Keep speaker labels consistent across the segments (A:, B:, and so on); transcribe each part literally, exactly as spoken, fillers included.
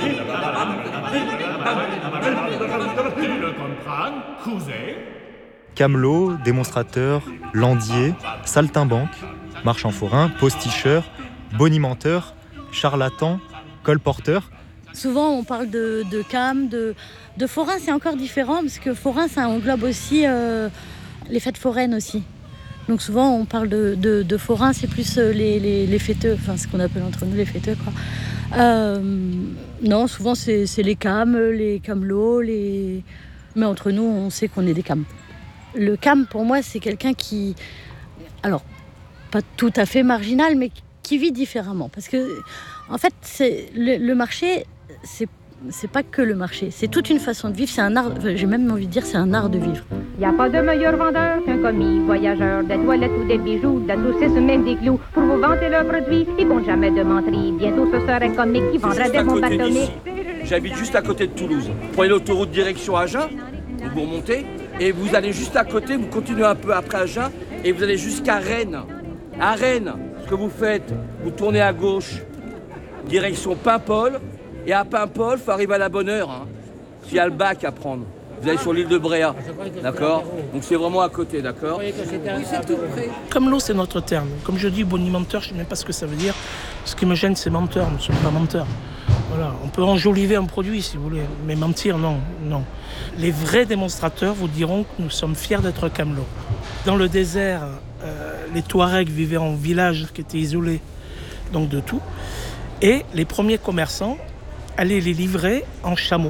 A: Camelot, démonstrateur, landier, saltimbanque, marchand forain, posticheur, bonimenteur, charlatan, colporteur.
B: Souvent, on parle de, de cam, de, de forain, c'est encore différent, parce que forain, ça englobe aussi euh, les fêtes foraines aussi. Donc souvent, on parle de, de, de forain, c'est plus les, les, les fêteux, enfin ce qu'on appelle entre nous les fêteux, quoi. Euh, non, souvent, c'est, c'est les cams, les camelots, les... mais entre nous, on sait qu'on est des cams. Le cam, pour moi, c'est quelqu'un qui... Alors, pas tout à fait marginal, mais qui vit différemment. Parce que, en fait, c'est, le, le marché, c'est, c'est pas que le marché. C'est toute une façon de vivre. C'est un art, j'ai même envie de dire, c'est un art de vivre.
C: Il n'y a pas de meilleur vendeur qu'un commis voyageur, des toilettes ou des bijoux, de la saucisse ou même des clous. Pour vous vanter leurs produits, ils comptent jamais de menterie. Bientôt, ce serait comique qui vendrait des bombes atomiques.
D: J'habite juste à côté de Toulouse. Prenez l'autoroute direction Agen, vous remontez, et vous allez juste à côté, vous continuez un peu après Agen, et vous allez jusqu'à Rennes. À Rennes, ce que vous faites, vous tournez à gauche, direction Paimpol, et à Paimpol, il faut arriver à la bonne heure. Hein. S'il y a le bac à prendre. Vous allez sur l'île de Bréa, d'accord? Donc c'est vraiment à côté, d'accord?
E: Oui, c'est tout près. Camelot, c'est notre terme. Comme je dis, bonimenteur, je ne sais même pas ce que ça veut dire. Ce qui me gêne, c'est menteur. Nous ne sommes pas menteurs. Voilà. On peut enjoliver un produit, si vous voulez, mais mentir, non, non. Les vrais démonstrateurs vous diront que nous sommes fiers d'être camelots. Dans le désert, euh, les Touaregs vivaient en village qui était isolé, donc de tout. Et les premiers commerçants allaient les livrer en chameau.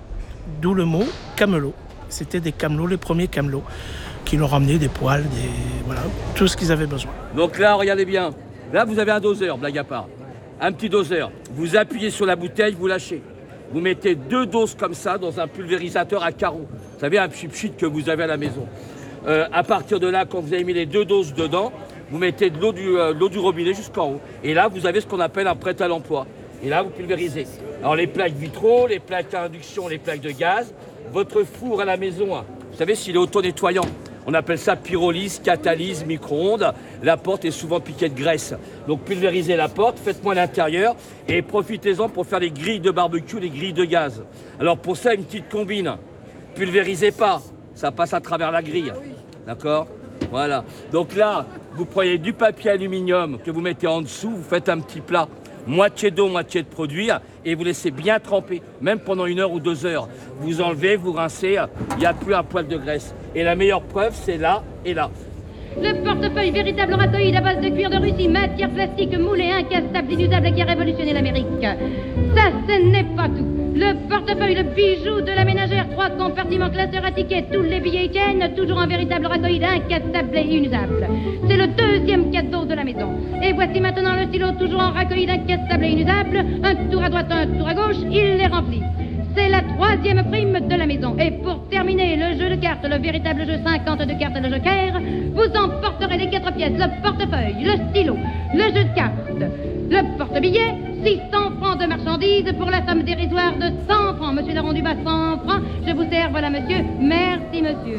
E: D'où le mot camelot. C'était des camelots, les premiers camelots, qui leur ramenaient des poils, des, voilà, tout ce qu'ils avaient besoin.
D: Donc là, regardez bien. Là, vous avez un doseur, blague à part. Un petit doseur. Vous appuyez sur la bouteille, vous lâchez. Vous mettez deux doses comme ça dans un pulvérisateur à carreaux. Vous savez, un pchit-pchit que vous avez à la maison. Euh, à partir de là, quand vous avez mis les deux doses dedans, vous mettez de l'eau du, euh, l'eau du robinet jusqu'en haut. Et là, vous avez ce qu'on appelle un prêt à l'emploi. Et là, vous pulvérisez. Alors, les plaques vitraux, les plaques à induction, les plaques de gaz, votre four à la maison, hein, vous savez, s'il est auto-nettoyant, on appelle ça pyrolyse, catalyse, micro-ondes. La porte est souvent piquée de graisse. Donc, pulvérisez la porte, faites-moi l'intérieur et profitez-en pour faire les grilles de barbecue, les grilles de gaz. Alors, pour ça, une petite combine. Pulvérisez pas, ça passe à travers la grille. D'accord? Voilà. Donc là, vous prenez du papier aluminium que vous mettez en dessous, vous faites un petit plat. Moitié d'eau, moitié de produit, et vous laissez bien tremper, même pendant une heure ou deux heures. Vous enlevez, vous rincez, il n'y a plus un poil de graisse. Et la meilleure preuve, c'est là et là.
C: Le portefeuille, véritable ratoïde à base de cuir de Russie, matière plastique moulée, incassable, inusable, qui a révolutionné l'Amérique. Ça, ce n'est pas tout. Le portefeuille, le bijou de la ménagère, trois compartiments classeurs à tickets, tous les billets y tiennent, toujours en véritable ratoïde, incassable et inusable. C'est le deuxième cadeau de la maison. Et voici maintenant le stylo, toujours en ratoïde, incassable et inusable, un tour à droite, un tour à gauche, il les remplit. C'est la troisième prime de la maison. Et pour terminer, le jeu de cartes, le véritable jeu cinquante de cartes de joker, vous emporterez les quatre pièces, le portefeuille, le stylo, le jeu de cartes, le porte-billet, six cents francs de marchandises pour la somme dérisoire de cent francs. Monsieur Laron Dubas, cent francs. Je vous sers, voilà monsieur. Merci monsieur.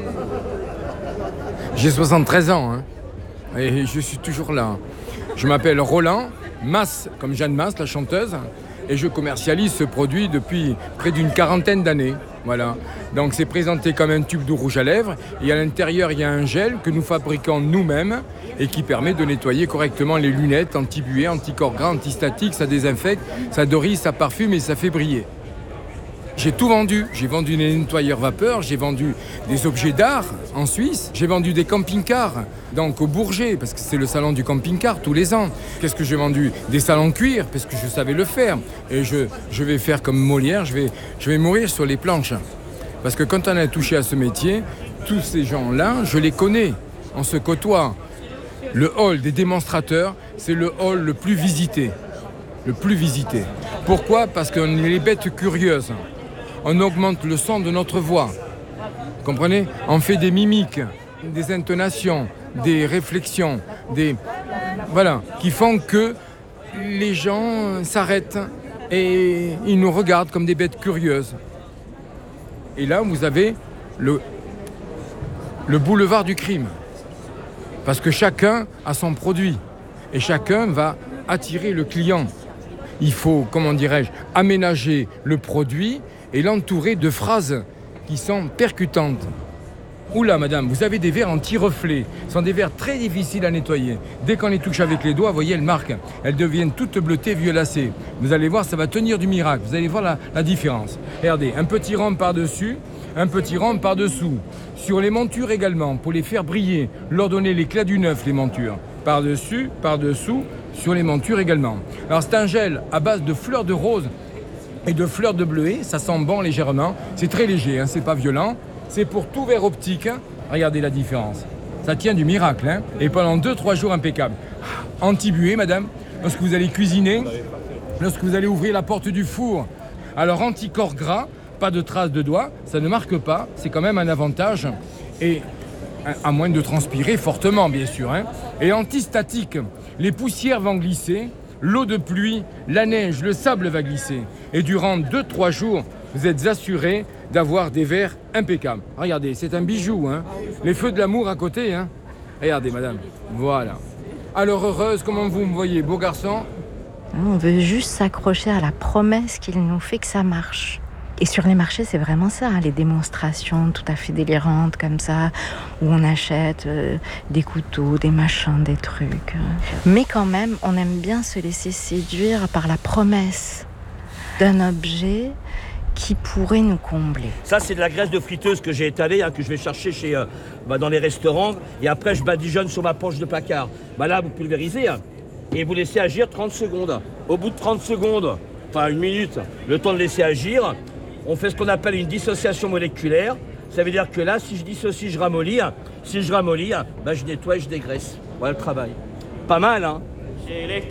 F: J'ai soixante-treize ans, hein, et je suis toujours là. Je m'appelle Roland Mas, comme Jeanne Mas, la chanteuse. Et je commercialise ce produit depuis près d'une quarantaine d'années. Voilà. Donc c'est présenté comme un tube de rouge à lèvres. Et à l'intérieur, il y a un gel que nous fabriquons nous-mêmes et qui permet de nettoyer correctement les lunettes, anti-buée, anti-corps gras, anti-statique. Ça désinfecte, ça dorise, ça parfume et ça fait briller. J'ai tout vendu. J'ai vendu des nettoyeurs vapeur, j'ai vendu des objets d'art en Suisse, j'ai vendu des camping-cars, donc au Bourget, parce que c'est le salon du camping-car tous les ans. Qu'est-ce que j'ai vendu? Des salons cuir, parce que je savais le faire. Et je, je vais faire comme Molière, je vais, je vais mourir sur les planches. Parce que quand on a touché à ce métier, tous ces gens-là, je les connais, on se côtoie. Le hall des démonstrateurs, c'est le hall le plus visité. Le plus visité. Pourquoi? Parce qu'on est les bêtes curieuses. On augmente le son de notre voix. Vous comprenez? On fait des mimiques, des intonations, des réflexions, des... Voilà, qui font que les gens s'arrêtent et ils nous regardent comme des bêtes curieuses. Et là, vous avez le, le boulevard du crime. Parce que chacun a son produit et chacun va attirer le client. il faut, comment dirais-je, aménager le produit et l'entourer de phrases qui sont percutantes. Oula madame, vous avez des verres anti-reflets. Ce sont des verres très difficiles à nettoyer. Dès qu'on les touche avec les doigts, vous voyez, elles marquent. Elles deviennent toutes bleutées, violacées. Vous allez voir, ça va tenir du miracle. Vous allez voir la, la différence. Regardez, un petit rond par-dessus, un petit rond par-dessous. Sur les montures également, pour les faire briller, leur donner l'éclat du neuf, les montures. Par-dessus, par-dessous, sur les montures également. Alors c'est un gel à base de fleurs de rose et de fleurs de bleuet. Ça sent bon légèrement. C'est très léger, hein, c'est pas violent. C'est pour tout verre optique, hein. Regardez la différence. Ça tient du miracle, hein. Et pendant deux trois jours impeccable. Anti-buée, madame, lorsque vous allez cuisiner, lorsque vous allez ouvrir la porte du four. Alors anti-corps gras, pas de traces de doigts, ça ne marque pas, c'est quand même un avantage. Et à moins de transpirer fortement, bien sûr, hein. Et anti-statique, les poussières vont glisser, l'eau de pluie, la neige, le sable va glisser. Et durant deux trois jours, vous êtes assuré d'avoir des verres impeccables. Regardez, c'est un bijou, hein. Les feux de l'amour à côté, hein. Regardez, madame. Voilà. Alors, heureuse, comment vous me voyez, beau garçon?
G: On veut juste s'accrocher à la promesse qu'il nous fait que ça marche. Et sur les marchés, c'est vraiment ça, hein, les démonstrations tout à fait délirantes comme ça, où on achète euh, des couteaux, des machins, des trucs. Mais quand même, on aime bien se laisser séduire par la promesse d'un objet qui pourrait nous combler.
D: Ça, c'est de la graisse de friteuse que j'ai étalée, hein, que je vais chercher chez, euh, bah, dans les restaurants. Et après, je badigeonne sur ma planche de placard. Bah, là, vous pulvérisez, hein, et vous laissez agir trente secondes. Au bout de trente secondes, enfin une minute, le temps de laisser agir, on fait ce qu'on appelle une dissociation moléculaire. Ça veut dire que là, si je dissocie, je ramollis. Si je ramollis, bah, je nettoie et je dégraisse. Voilà le travail. Pas mal, hein? Chez les